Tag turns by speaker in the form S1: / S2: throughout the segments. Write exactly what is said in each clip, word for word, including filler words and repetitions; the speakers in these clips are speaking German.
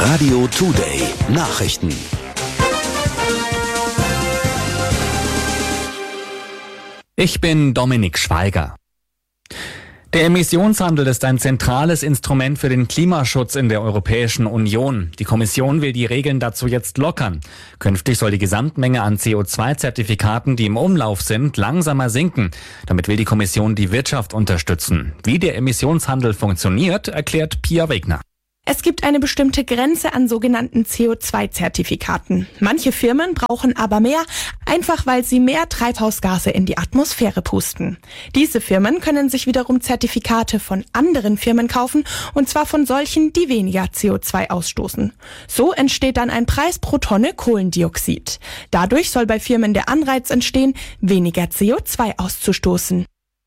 S1: Radio Today Nachrichten.
S2: Ich bin Dominik Schweiger. Der Emissionshandel ist ein zentrales Instrument für den Klimaschutz in der Europäischen Union. Die Kommission will die Regeln dazu jetzt lockern. Künftig soll die Gesamtmenge an C O zwei Zertifikaten, die im Umlauf sind, langsamer sinken. Damit will die Kommission die Wirtschaft unterstützen. Wie der Emissionshandel funktioniert, erklärt Pia Wegner.
S3: Es gibt eine bestimmte Grenze an sogenannten C O zwei Zertifikaten. Manche Firmen brauchen aber mehr, einfach weil sie mehr Treibhausgase in die Atmosphäre pusten. Diese Firmen können sich wiederum Zertifikate von anderen Firmen kaufen, und zwar von solchen, die weniger C O zwei ausstoßen. So entsteht dann ein Preis pro Tonne Kohlendioxid. Dadurch soll bei Firmen der Anreiz entstehen, weniger C O zwei auszustoßen.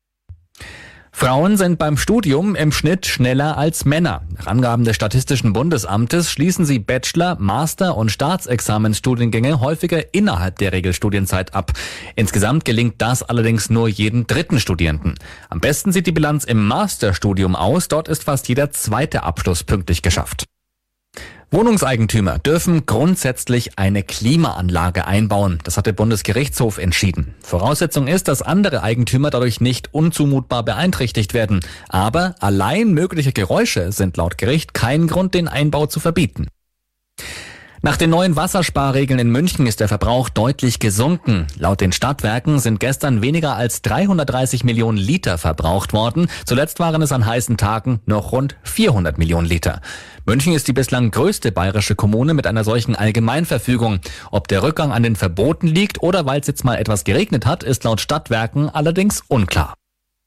S2: Frauen sind beim Studium im Schnitt schneller als Männer. Nach Angaben des Statistischen Bundesamtes schließen sie Bachelor-, Master- und Staatsexamensstudiengänge häufiger innerhalb der Regelstudienzeit ab. Insgesamt gelingt das allerdings nur jedem dritten Studierenden. Am besten sieht die Bilanz im Masterstudium aus. Dort ist fast jeder zweite Abschluss pünktlich geschafft. Wohnungseigentümer dürfen grundsätzlich eine Klimaanlage einbauen. Das hat der Bundesgerichtshof entschieden. Voraussetzung ist, dass andere Eigentümer dadurch nicht unzumutbar beeinträchtigt werden. Aber allein mögliche Geräusche sind laut Gericht kein Grund, den Einbau zu verbieten. Nach den neuen Wassersparregeln in München ist der Verbrauch deutlich gesunken. Laut den Stadtwerken sind gestern weniger als dreihundertdreißig Millionen Liter verbraucht worden. Zuletzt waren es an heißen Tagen noch rund vierhundert Millionen Liter. München ist die bislang größte bayerische Kommune mit einer solchen Allgemeinverfügung. Ob der Rückgang an den Verboten liegt oder weil es jetzt mal etwas geregnet hat, ist laut Stadtwerken allerdings unklar.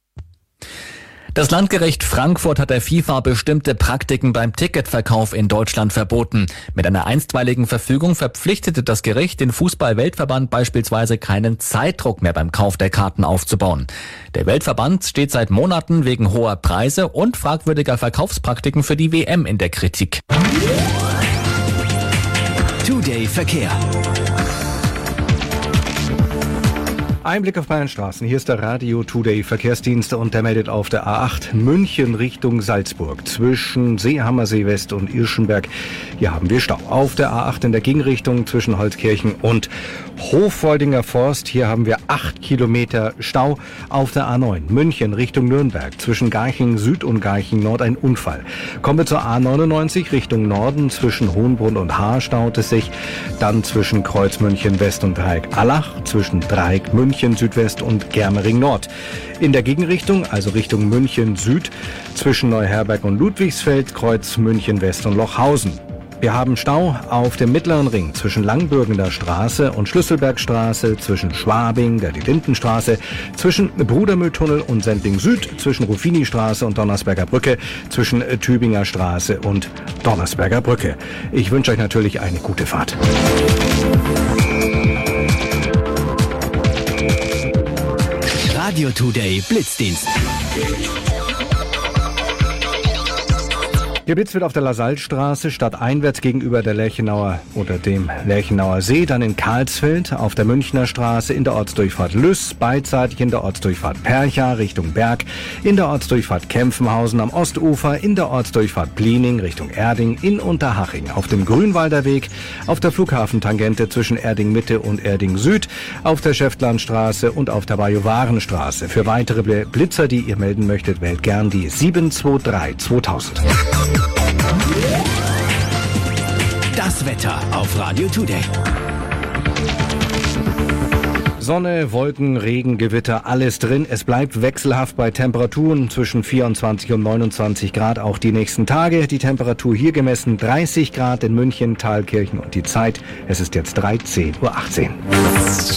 S2: Das Landgericht Frankfurt hat der FIFA bestimmte Praktiken beim Ticketverkauf in Deutschland verboten. Mit einer einstweiligen Verfügung verpflichtete das Gericht den Fußball-Weltverband beispielsweise keinen Zeitdruck mehr beim Kauf der Karten aufzubauen. Der Weltverband steht seit Monaten wegen hoher Preise und fragwürdiger Verkaufspraktiken für die W M in der Kritik.
S1: Today Verkehr.
S4: Ein Blick auf Bayernstraßen. Hier ist der Radio Today Verkehrsdienst und der meldet auf der A acht München Richtung Salzburg zwischen Seehammersee West und Irschenberg. Hier haben wir Stau. Auf der A acht in der Gegenrichtung zwischen Holzkirchen und Hoffoldinger Forst. Hier haben wir acht Kilometer Stau. Auf der A neun München Richtung Nürnberg zwischen Garching Süd und Garching Nord ein Unfall. Kommen wir zur A neunundneunzig Richtung Norden zwischen Hohenbrunn und Haar staut es sich. Dann zwischen Kreuz München West und Dreieck Allach zwischen Dreieck München Südwest und Germering Nord. In der Gegenrichtung, also Richtung München Süd, zwischen Neuherberg und Ludwigsfeld, Kreuz München West und Lochhausen. Wir haben Stau auf dem Mittleren Ring zwischen Langbürgener Straße und Schlüsselbergstraße, zwischen Schwabing, der die Lindenstraße, zwischen Brudermühltunnel und Sendling Süd, zwischen Ruffini-Straße und Donnersberger Brücke, zwischen Tübinger Straße und Donnersberger Brücke. Ich wünsche euch natürlich eine gute Fahrt.
S1: Radio Today Blitzdienst.
S4: Der Blitz wird auf der Lasallstraße stadteinwärts gegenüber der Lerchenauer oder dem Lerchenauer See, dann in Karlsfeld, auf der Münchner Straße, in der Ortsdurchfahrt Lüss, beidseitig in der Ortsdurchfahrt Percha Richtung Berg, in der Ortsdurchfahrt Kempfenhausen am Ostufer, in der Ortsdurchfahrt Pliening Richtung Erding, in Unterhaching, auf dem Grünwalder Weg, auf der Flughafentangente zwischen Erding Mitte und Erding Süd, auf der Schäftlarnstraße und auf der Bajuwarenstraße. Für weitere Blitzer, die ihr melden möchtet, wählt gern die sieben zwei drei zweitausend.
S1: Das Wetter auf Radio Today.
S4: Sonne, Wolken, Regen, Gewitter, alles drin. Es bleibt wechselhaft bei Temperaturen zwischen vierundzwanzig und neunundzwanzig Grad auch die nächsten Tage. Die Temperatur hier gemessen dreißig Grad in München, Thalkirchen und die Zeit. Es ist jetzt dreizehn Uhr achtzehn.